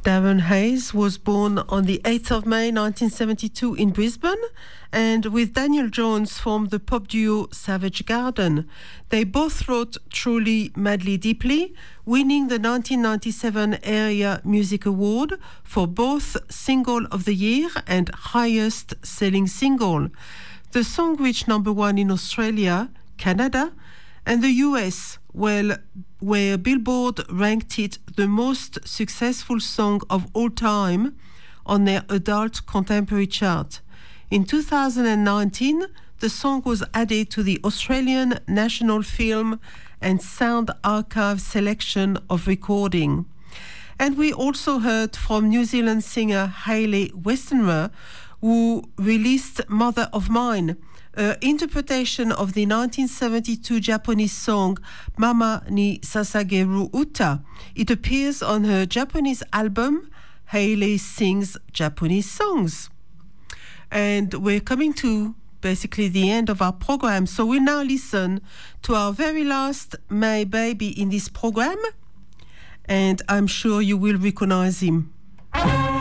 Darren Hayes was born on the 8th of May 1972 in Brisbane, and with Daniel Jones formed the pop duo Savage Garden. They both wrote Truly, Madly, Deeply, winning the 1997 Area Music Award for both Single of the Year and Highest Selling Single. The song reached number 1 in Australia, Canada, and the US, where Billboard ranked it the most successful song of all time on their adult contemporary chart. In 2019, the song was added to the Australian National Film and Sound Archive selection of recording. And we also heard from New Zealand singer Hayley Westenra, who released Mother of Mine, an interpretation of the 1972 Japanese song Mama ni Sasageru Uta. It appears on her Japanese album, Hayley Sings Japanese Songs. And we're coming to basically the end of our program. So we now listen to our very last My Baby in this program. And I'm sure you will recognize him.